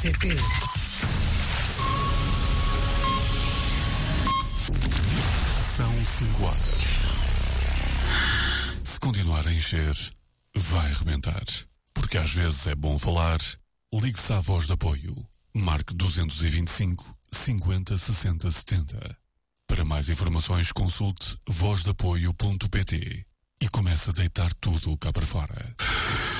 RTP. São 5 horas. Se continuar a encher, vai arrebentar. Porque às vezes é bom falar. Ligue-se à Voz de Apoio. Marque 225 50 60 70. Para mais informações, consulte vozdeapoio.pt e comece a deitar tudo cá para fora.